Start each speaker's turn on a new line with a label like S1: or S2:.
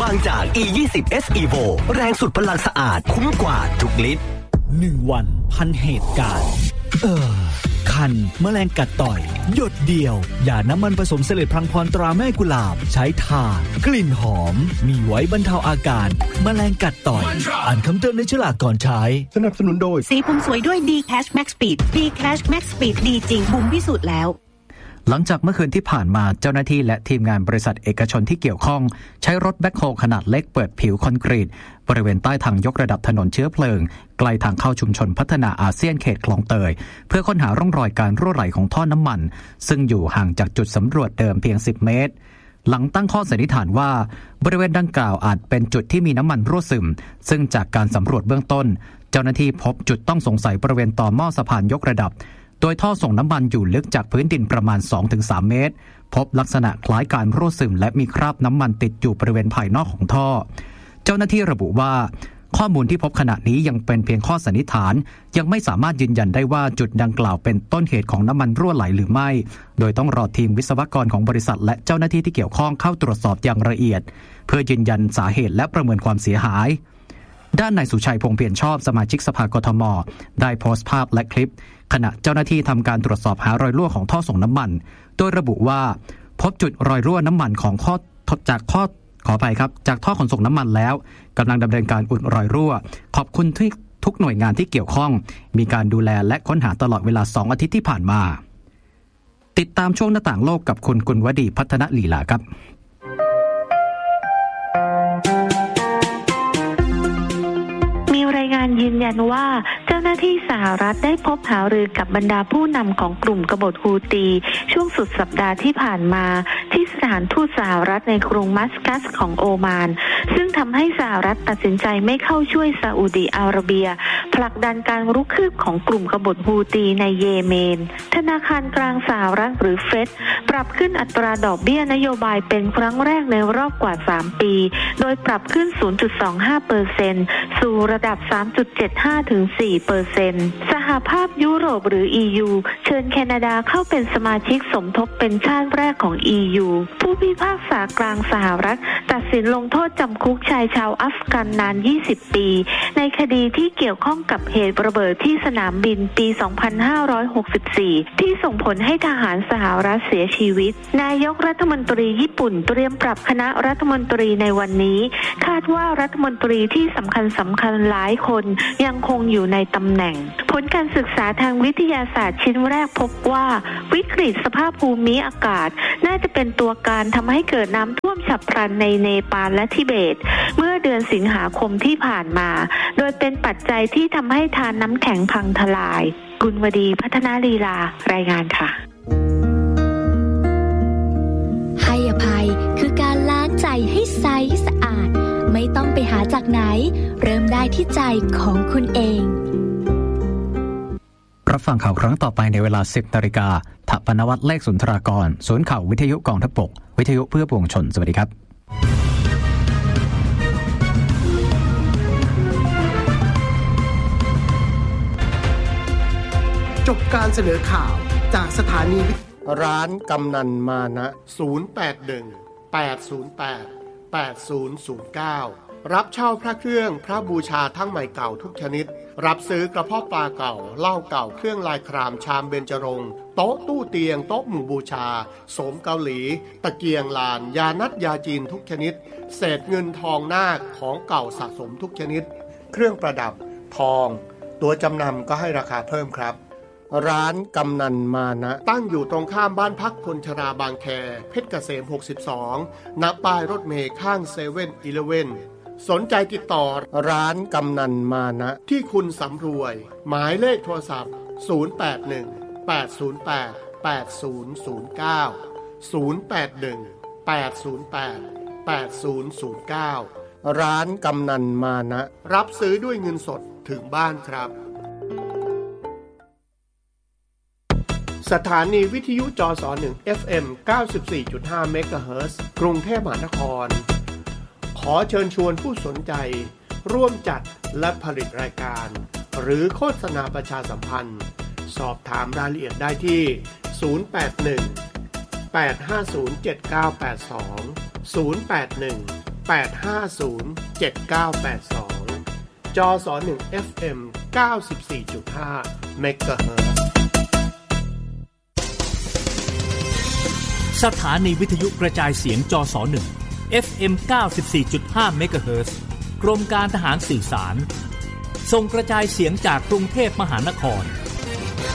S1: างจาก E20 S Evo แรงสุดพลังสะอาดคุ้มกว่าทุกลิตร
S2: 1 วันพันเหตุการณ์คันแมลงกัดต่อยหยดเดียวยาน้ำมันผสมเสลดพลังพรตราแม่กุหลาบใช้ทากลิ่นหอมมีไว้บรรเทาอาการแมลงกัดต่อยอ่านคำเตือนในฉลากก่อนใช้
S3: สนับสนุนโดย
S4: สีผมสวยด้วย D-Cash Max Speed D-Cash Max Speed ดีจริงบุ๋มพิสูจน์แล้ว
S5: หลังจากเมื่อคืนที่ผ่านมาเจ้าหน้าที่และทีมงานบริษัทเอกชนที่เกี่ยวข้องใช้รถแบ็คโฮขนาดเล็กเปิดผิวคอนกรีตบริเวณใต้ทางยกระดับถนนเชื้อเพลิงใกล้ทางเข้าชุมชนพัฒนาอาเซียนเขตคลองเตยเพื่อค้นหาร่องรอยการรั่วไหลของท่อน้ำมันซึ่งอยู่ห่างจากจุดสำรวจเดิมเพียง10 เมตรหลังตั้งข้อสันนิษฐานว่าบริเวณดังกล่าวอาจเป็นจุดที่มีน้ำมันรั่วซึมซึ่งจากการสำรวจเบื้องต้นเจ้าหน้าที่พบจุดต้องสงสัยบริเวณต่อหม้อสะพานยกระดับโดยท่อส่งน้ำมันอยู่ลึกจากพื้นดินประมาณ 2-3 เมตรพบลักษณะคล้ายการรั่วซึมและมีคราบน้ำมันติดอยู่บริเวณภายนอกของท่อเจ้าหน้าที่ระบุว่าข้อมูลที่พบขณะนี้ยังเป็นเพียงข้อสันนิษฐานยังไม่สามารถยืนยันได้ว่าจุดดังกล่าวเป็นต้นเหตุของน้ำมันรั่วไหลหรือไม่โดยต้องรอทีมวิศวกรของบริษัทและเจ้าหน้าที่ที่เกี่ยวข้องเข้าตรวจสอบอย่างละเอียดเพื่อยืนยันสาเหตุและประเมินความเสียหายด้านนายสุชัยพงษ์เพียรชอบสมาชิกสภากทมได้โพสต์ภาพและคลิปขณะเจ้าหน้าที่ทำการตรวจสอบหารอยรั่วของท่อส่งน้ำมันโดยระบุว่าพบจุดรอยรั่วน้ำมันของจากท่อขนส่งน้ำมันแล้วกำลังดำเนินการอุดรอยรั่วขอบคุณทุกหน่วยงานที่เกี่ยวข้องมีการดูแลและค้นหาตลอดเวลา2 อาทิตย์ที่ผ่านมาติดตามช่วงหน้าต่างโลกกับคุณกุลวดีพัฒนลีลาครับ
S6: ยืนยันว่าเจ้าหน้าที่สหรัฐได้พบหารือกับบรรดาผู้นำของกลุ่มกบฏฮูตีช่วงสุดสัปดาห์ที่ผ่านมาที่สถานทูตสหรัฐในกรุงมัสกัสของโอมานซึ่งทำให้สหรัฐตัดสินใจไม่เข้าช่วยซาอุดิอาระเบียผลักดันการรุกคืบของกลุ่มกบฏฮูตีในเยเมนธนาคารกลางสหรัฐหรือเฟดปรับขึ้นอัตราดอกเบี้ยนโยบายเป็นครั้งแรกในรอบกว่า3 ปีโดยปรับขึ้น 0.25% สู่ระดับ 3.75 ถึง 4% สหภาพยุโรปหรือ EU เชิญแคนาดาเข้าเป็นสมาชิกสมทบเป็นชาติแรกของ EU ผู้พิพากษากลางสหรัฐตัดสินลงโทษจำคุกชายชาวอัฟกันนาน20 ปีในคดีที่เกี่ยวข้องกับเหตุระเบิดที่สนามบินปี 2564 ที่ส่งผลให้ทหารสหรัฐเสียชีวิตนายกรัฐมนตรีญี่ปุ่นเตรียมปรับคณะรัฐมนตรีในวันนี้คาดว่ารัฐมนตรีที่สำคัญหลายคนยังคงอยู่ในตำแหน่งผลการศึกษาทางวิทยาศาสตร์ชิ้นแรกพบว่าวิกฤตสภาพภูมิอากาศน่าจะเป็นตัวการทำให้เกิดน้ำท่วมฉับพลันในเนปาลและทิเบตเมื่อเดือนสิงหาคมที่ผ่านมาโดยเป็นปัจจัยที่ทำให้ทานน้ำแข็งพังทลายกุลวดีพัฒนาลีลารายงานค่ะ
S7: ให้อภัยคือการล้างใจให้ใสสะอาดไม่ต้องไปหาจากไหนเริ่มได้ที่ใจของคุณเอง
S5: รับฟังข่าวครั้งต่อไปในเวลา 10 นาฬิกาถปนวัฒน์เลขสุนทรากรศูนย์ข่าววิทยุกองทัพบกวิทยุเพื่อปวงชนสวัสดีครับ
S3: จบการเสนอข่าวจากสถานีร้านกำนันมานะ081-808-8009รับเช่าพระเครื่องพระบูชาทั้งใหม่เก่าทุกชนิดรับซื้อกระเพาะปลาเก่าเหล้าเก่าเครื่องลายครามชามเบญจรงค์โต๊ะตู้เตียงโต๊ะหมู่บูชาโสมเกาหลีตะเกียงลานยานัดยาจีนทุกชนิดเศษเงินทองนาคของเก่าสะสมทุกชนิดเครื่องประดับทองตัวจำนำก็ให้ราคาเพิ่มครับร้านกำนันมานะตั้งอยู่ตรงข้ามบ้านพักคนชราบางแคเพชรเกษม62ณป้ายรถเมล์ข้าง7-Elevenสนใจติดต่อร้านกำนันมานะที่คุณสำรวยหมายเลขโทรศัพท์081-808-8009 ร้านกำนันมานะรับซื้อด้วยเงินสดถึงบ้านครับสถานีวิทยุจส1 FM 94.5 เมกะเฮิรตซ์กรุงเทพมหานครขอเชิญชวนผู้สนใจร่วมจัดและผลิตรายการหรือโฆษณาประชาสัมพันธ์สอบถามรายละเอียดได้ที่081-850-7982 081-850-7982 8507982 จส1 FM 94.5 เมกะเฮิรตซ์
S8: สถานีวิทยุกระจายเสียงจส1 FM 94.5 เมกะเฮิรตซ์กรมการทหารสื่อสารส่งกระจายเสียงจากกรุงเทพมหานคร